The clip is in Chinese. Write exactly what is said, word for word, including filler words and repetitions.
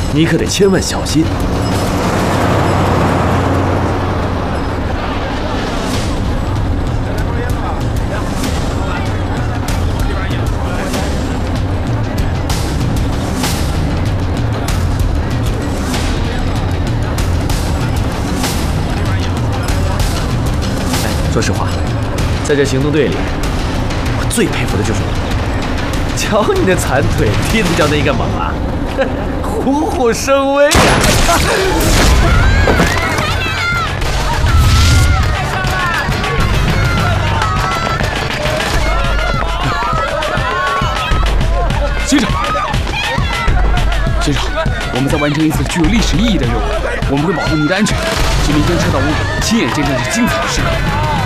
你可得千万小心。哎，说实话，在这行动队里，我最佩服的就是你。瞧你那残腿，踢得叫那个猛啊！虎虎生威啊！ 先生，先生，我们在完成一次具有历史意义的任务，我们会保护你的安全。居民将车到屋，亲眼见证这精彩的时刻。